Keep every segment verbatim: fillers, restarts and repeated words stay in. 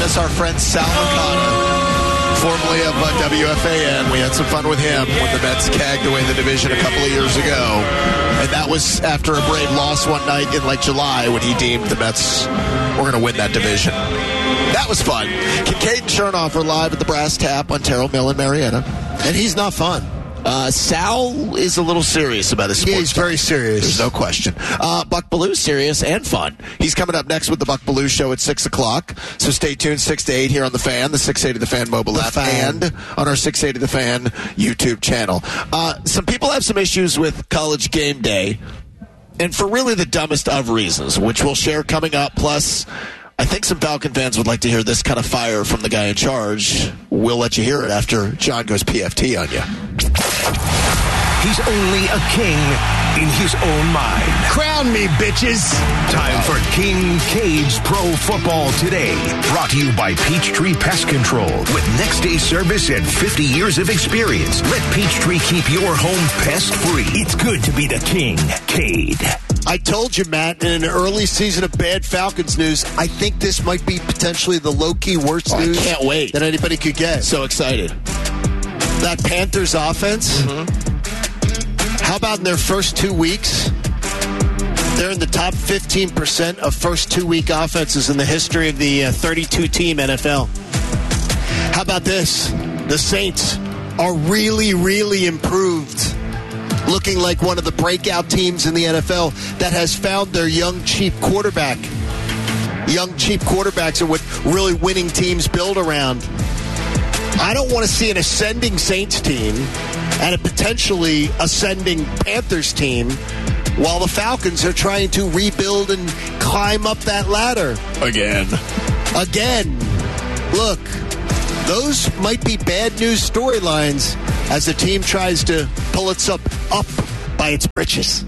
us our friend Sal Licata, formerly of uh, W F A N. We had some fun with him when the Mets cagged away the division a couple of years ago. And that was after a Brave loss one night in like July when he deemed the Mets were going to win that division. That was fun. Kincaid and Chernoff are live at the Brass Tap on Terrell Mill in Marietta. And he's not fun. Uh, Sal is a little serious about his sports. Yeah, he's talk. very serious. There's no question. Uh, Buck Belew's serious and fun. He's coming up next with the Buck Belew Show at six o'clock. So stay tuned, six to eight here on The Fan, the six eighty The Fan mobile the app, fan. and on our six eighty The Fan YouTube channel. Uh, some people have some issues with College Game Day, and for really the dumbest of reasons, which we'll share coming up. Plus, I think some Falcon fans would like to hear this kind of fire from the guy in charge. We'll let you hear it after John goes P F T on you. He's only a king in his own mind. Crown me, bitches. Time for Kincaid's Pro Football Today. Brought to you by Peachtree Pest Control. With next day service and fifty years of experience, let Peachtree keep your home pest-free. It's good to be the king, Cade. I told you, Matt, in an early season of bad Falcons news, I think this might be potentially the low-key worst Oh, I news can't wait. that anybody could get. So excited. That Panthers offense, Mm-hmm. how about in their first two weeks? They're in the top fifteen percent of first two-week offenses in the history of the uh, thirty-two team N F L. How about this? The Saints are really, really improved, looking like one of the breakout teams in the N F L that has found their young, cheap quarterback. Young, cheap quarterbacks are what really winning teams build around. I don't want to see an ascending Saints team and a potentially ascending Panthers team while the Falcons are trying to rebuild and climb up that ladder. Again. Again. Look, those might be bad news storylines as the team tries to pull itself up by its britches.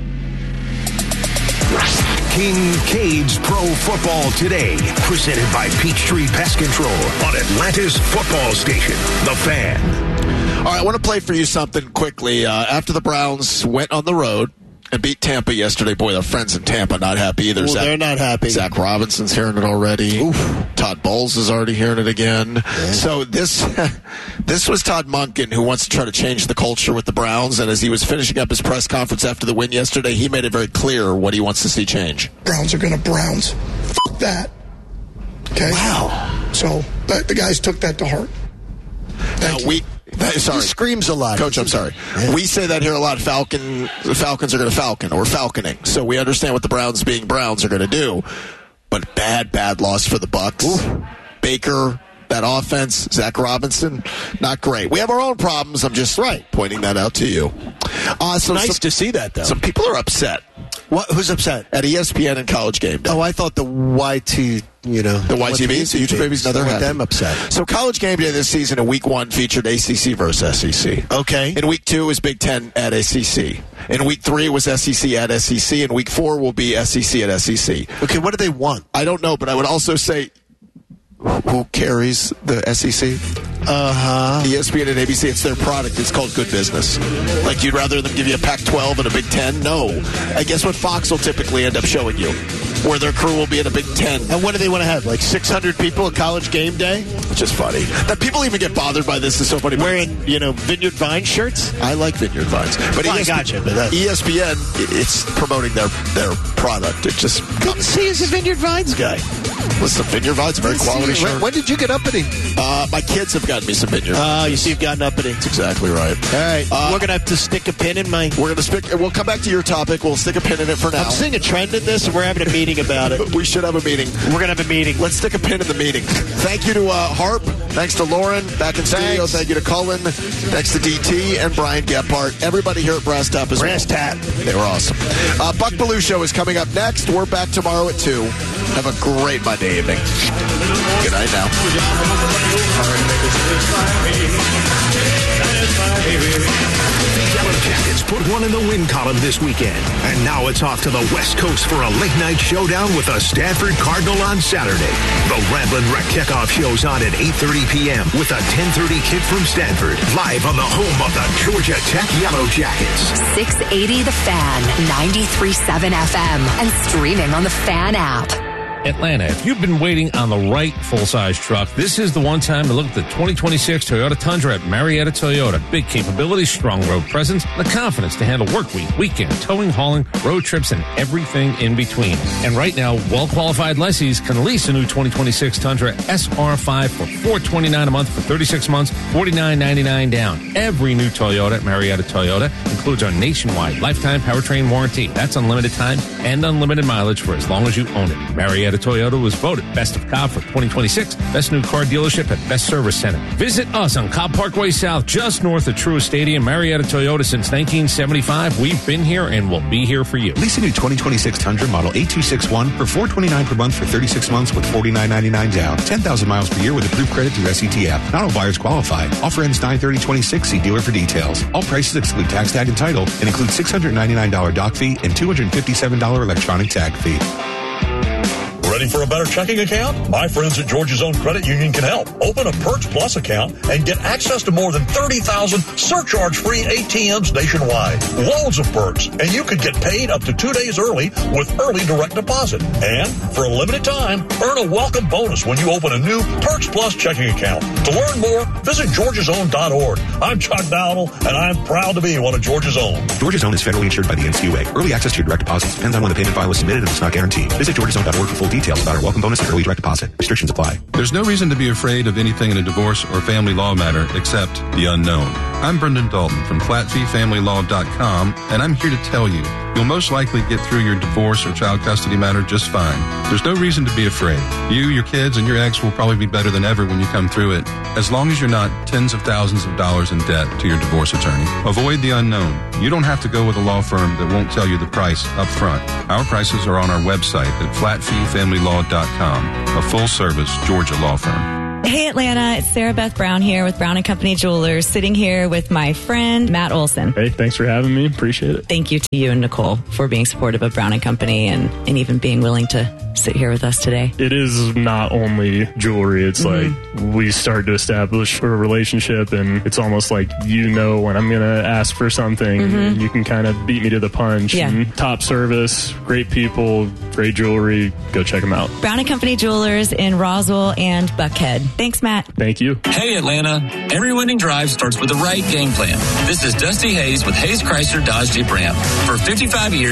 Kincaid's Pro Football Today, presented by Peachtree Pest Control on Atlanta's football station, The Fan. All right, I want to play for you something quickly. Uh, after the Browns went on the road and beat Tampa yesterday, boy, their friends in Tampa not happy either. Well, Zach, they're not happy. Zach Robinson's hearing it already. Oof. Todd Bowles is already hearing it again. Yeah. So this this was Todd Monken, who wants to try to change the culture with the Browns, and as he was finishing up his press conference after the win yesterday, he made it very clear what he wants to see change. Browns are going to Browns. F*** that. Okay? Wow. So the, the guys took that to heart. Thank Now, you. we... Sorry. He screams a lot. Coach, I'm sorry. Yeah. We say that here a lot. Falcon, the Falcons are going to falcon or falconing. So we understand what the Browns being Browns are going to do. But bad, bad loss for the Bucks. Ooh. Baker, that offense, Zach Robinson, not great. We have our own problems. I'm just right pointing that out to you. Uh, so nice some, to see that, though. Some people are upset. What? Who's upset? At E S P N and College Game Day. Oh, I thought the Y T, you know. The Y T Bs, the YouTube babies, no, they're happy. them upset. So College Game Day this season in week one featured A C C versus S E C. Okay. In week two is Big Ten at S E C. In week three was S E C at S E C. In week four will be S E C at S E C. Okay, what do they want? I don't know, but I would also say, who carries the S E C? Uh-huh. E S P N and A B C, it's their product. It's called good business. Like, you'd rather them give you a Pac twelve and a Big Ten? No. I guess what Fox will typically end up showing you, where their crew will be in a Big Ten. And what do they want to have? Like six hundred people at College Game Day? Which is funny. That people even get bothered by this is so funny. Wearing, you know, Vineyard Vine shirts? I like Vineyard Vines. But Well, I E S P N, gotcha, but that's- E S P N, it's promoting their, their product. It just comes. See, he's a Vineyard Vines guy. Listen, Vineyard Vines, a very quality shirt. When, when did you get uppity? Uh, my kids have gotten me some Vineyard Vines. Oh, you see, you've gotten uppity. That's exactly right. All right. Uh, We're going to have to stick a pin in my... We're going to stick. We'll come back to your topic. We'll stick a pin in it for now. I'm seeing a trend in this, and we're having a meeting about it. We should have a meeting. We're going to have a meeting. Let's stick a pin in the meeting. Thank you to uh, Harp. Thanks to Lauren back in studio. Thanks. Thank you to Cullen. Thanks to D T and Brian Gephardt. Everybody here at Brass Tap as Brass well. Tap. They were awesome. Uh, Buck Belew's Show is coming up next. We're back tomorrow at two. Have a great Monday evening. Good night now. Yellow Jackets put one in the win column this weekend. And now it's off to the West Coast for a late-night showdown with the Stanford Cardinal on Saturday. The Ramblin' Wreck Kickoff show's on at eight thirty p.m. with a ten thirty kick from Stanford. Live on the home of the Georgia Tech Yellow Jackets. six eighty The Fan, ninety-three point seven F M, and streaming on the Fan app. Atlanta, if you've been waiting on the right full-size truck, this is the one time to look at the twenty twenty-six Toyota Tundra at Marietta Toyota. Big capability, strong road presence, and the confidence to handle work week, weekend, towing, hauling, road trips, and everything in between. And right now, well-qualified lessees can lease a new twenty twenty-six Tundra S R five for four hundred twenty-nine dollars a month for thirty-six months, forty-nine ninety-nine down. Every new Toyota at Marietta Toyota includes our nationwide lifetime powertrain warranty. That's unlimited time and unlimited mileage for as long as you own it. Marietta Toyota was voted Best of Cobb for twenty twenty-six, Best New Car Dealership at Best Service Center. Visit us on Cobb Parkway South, just north of Truist Stadium. Marietta Toyota since nineteen seventy-five. We've been here and we'll be here for you. Lease a new twenty twenty-six Tundra model eight two six one for four hundred twenty-nine dollars per month for thirty-six months with forty-nine ninety-nine down. ten thousand miles per year with approved credit through S E T F. Not all buyers qualify. Offer ends nine thirty twenty-six. See dealer for details. All prices exclude tax, tag, and title and include six hundred ninety-nine dollars dock fee and two hundred fifty-seven dollars electronic tag fee. Ready for a better checking account? My friends at Georgia's Own Credit Union can help. Open a Perks Plus account and get access to more than thirty thousand surcharge-free A T Ms nationwide. Loads of perks, and you could get paid up to two days early with early direct deposit. And for a limited time, earn a welcome bonus when you open a new Perks Plus checking account. To learn more, visit georgias own dot org. I'm Chuck Dowdle, and I'm proud to be one of Georgia's Own. Georgia's Own is federally insured by the N C U A. Early access to your direct deposits depends on when the payment file was submitted and it's not guaranteed. Visit georgias own dot org for full details about our welcome bonus and early direct deposit. Restrictions apply. There's no reason to be afraid of anything in a divorce or family law matter except the unknown. I'm Brendan Dalton from flat fee family law dot com, and I'm here to tell you you'll most likely get through your divorce or child custody matter just fine. There's no reason to be afraid. You, your kids, and your ex will probably be better than ever when you come through it, as long as you're not tens of thousands of dollars in debt to your divorce attorney. Avoid the unknown. You don't have to go with a law firm that won't tell you the price up front. Our prices are on our website at flat fee family law dot com, a full-service Georgia law firm. Hey Atlanta, it's Sarah Beth Brown here with Brown and Company Jewelers, sitting here with my friend Matt Olson. Hey, thanks for having me. Appreciate it. Thank you to you and Nicole for being supportive of Brown and Company and, and even being willing to sit here with us today. It is not only jewelry. It's mm-hmm. like we start to establish a relationship, and it's almost like you know when I'm going to ask for something, mm-hmm. and you can kind of beat me to the punch. Yeah. And top service, great people, great jewelry. Go check them out. Brown and Company Jewelers in Roswell and Buckhead. Thanks, Matt. Thank you. Hey, Atlanta. Every winning drive starts with the right game plan. This is Dusty Hayes with Hayes Chrysler Dodge Jeep Ram. For fifty-five years,